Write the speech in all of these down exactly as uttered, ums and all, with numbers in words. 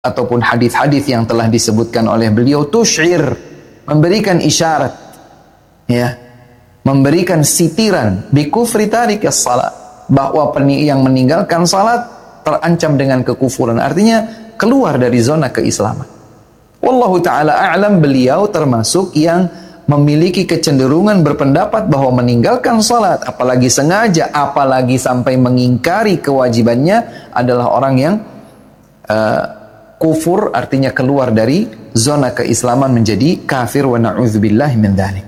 ataupun hadis-hadis yang telah disebutkan oleh beliau tusyir, memberikan isyarat, ya, memberikan sitiran bi kufri tarikas salat, bahwa yang meninggalkan salat terancam dengan kekufuran, artinya keluar dari zona keislaman. Wallahu taala a'lam, beliau termasuk yang memiliki kecenderungan berpendapat bahwa meninggalkan salat, apalagi sengaja, apalagi sampai mengingkari kewajibannya, adalah orang yang uh, kufur, artinya keluar dari zona keislaman menjadi kafir, wa na'udzubillahi min dzalik.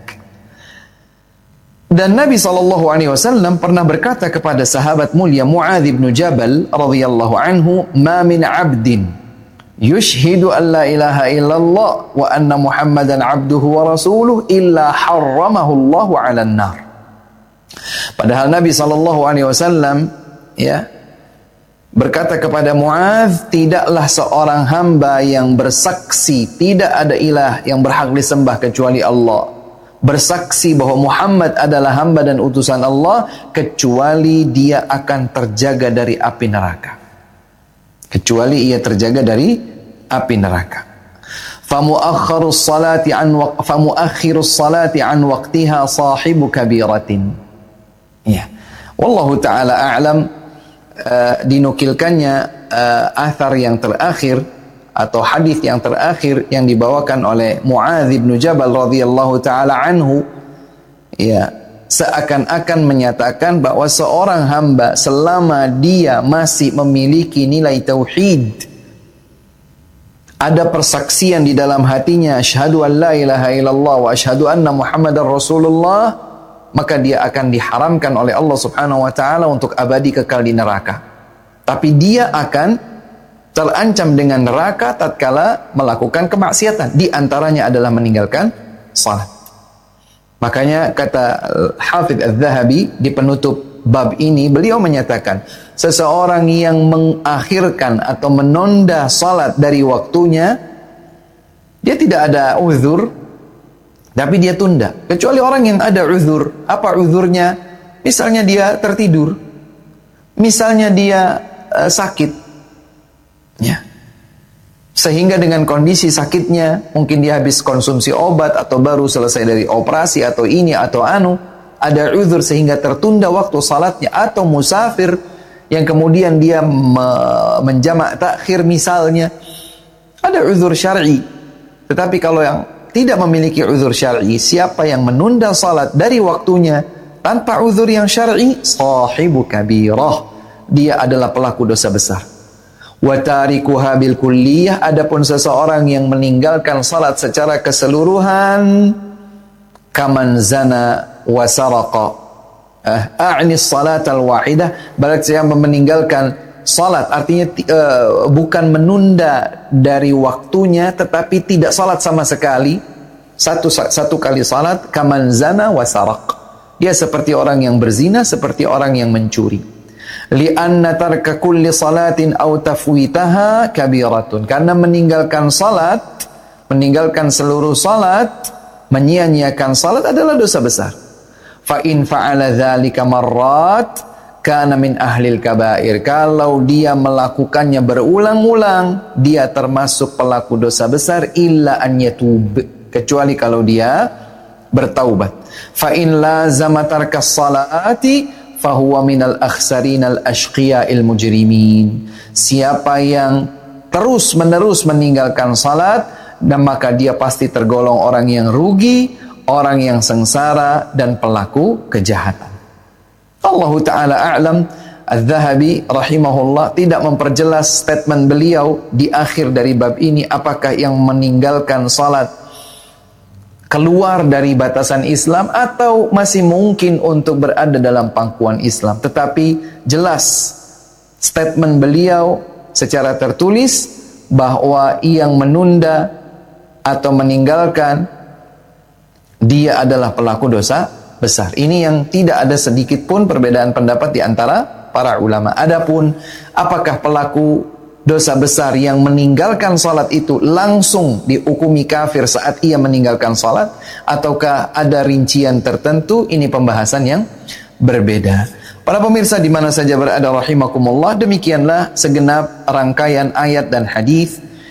Dan Nabi sallallahu alaihi wasallam pernah berkata kepada sahabat mulia Muadz bin Jabal radhiyallahu anhu, "Ma min 'abdin yushhidu an la ilaha illallah wa anna Muhammadan 'abduhu wa rasuluhu illa harramahu Allahu 'alan nar." Padahal Nabi sallallahu alaihi wasallam, ya, berkata kepada Muadz, tidaklah seorang hamba yang bersaksi tidak ada ilah yang berhak disembah kecuali Allah, bersaksi bahwa Muhammad adalah hamba dan utusan Allah, kecuali dia akan terjaga dari api neraka. Kecuali ia terjaga dari api neraka. Famu'akhirus salati an waq famu'akhirus salati an waqtiha sahibu kabiratin. Ya. Wallahu taala a'lam. Uh, dinukilkannya uh, athar yang terakhir atau hadis yang terakhir yang dibawakan oleh Muadz bin Jabal radhiyallahu taala anhu, ya, seakan-akan menyatakan bahwa seorang hamba selama dia masih memiliki nilai tauhid, ada persaksian di dalam hatinya, asyhadu an la ilaha illallah wa asyhadu anna Muhammadar Rasulullah, maka dia akan diharamkan oleh Allah Subhanahu wa taala untuk abadi kekal di neraka. Tapi dia akan terancam dengan neraka tatkala melakukan kemaksiatan, di antaranya adalah meninggalkan salat. Makanya kata Hafidz Az-Zahabi di penutup bab ini, beliau menyatakan seseorang yang mengakhirkan atau menunda salat dari waktunya, dia tidak ada uzur, tapi dia tunda. Kecuali orang yang ada uzur. Apa uzurnya? Misalnya dia tertidur, misalnya dia uh, sakit, ya, sehingga dengan kondisi sakitnya mungkin dia habis konsumsi obat atau baru selesai dari operasi atau ini atau anu, ada uzur sehingga tertunda waktu salatnya, atau musafir yang kemudian dia me menjamak takhir misalnya, ada uzur syar'i. Tetapi kalau yang tidak memiliki uzur syar'i, siapa yang menunda salat dari waktunya tanpa uzur yang syar'i, sahibu kabirah, dia adalah pelaku dosa besar. Wa tarikuha bil kulliyah, adapun seseorang yang meninggalkan salat secara keseluruhan, kaman zana wa saraqa, eh, a'ni salat al wahidah, berarti yang meninggalkan salat, artinya uh, bukan menunda dari waktunya, tetapi tidak salat sama sekali, satu satu kali salat, kaman zana wa saraq, dia seperti orang yang berzina, seperti orang yang mencuri. Li'anna tarka kulli salatin aw tafwitaha kabiratun, karena meninggalkan salat, meninggalkan seluruh salat, menyia-nyiakan salat adalah dosa besar. Fa in fa'ala dzalika marrat kana min ahlil kabair, kalau dia melakukannya berulang-ulang, dia termasuk pelaku dosa besar, illa an yatub, kecuali kalau dia bertaubat. Fa in lazama tarkas salati fahuwa minal akhsarinal ashqiya'il mujrimin, siapa yang terus-menerus meninggalkan salat, dan maka dia pasti tergolong orang yang rugi, orang yang sengsara, dan pelaku kejahatan. Allah Ta'ala a'lam. Az-Zahabi rahimahullah tidak memperjelas statement beliau di akhir dari bab ini, apakah yang meninggalkan salat keluar dari batasan Islam atau masih mungkin untuk berada dalam pangkuan Islam. Tetapi jelas statement beliau secara tertulis bahwa yang menunda atau meninggalkan, dia adalah pelaku dosa besar. Ini yang tidak ada sedikit pun perbedaan pendapat di antara para ulama. Adapun apakah pelaku dosa besar yang meninggalkan salat itu langsung dihukumi kafir saat ia meninggalkan salat, ataukah ada rincian tertentu, ini pembahasan yang berbeda. Para pemirsa di mana saja berada rahimakumullah, demikianlah segenap rangkaian ayat dan hadis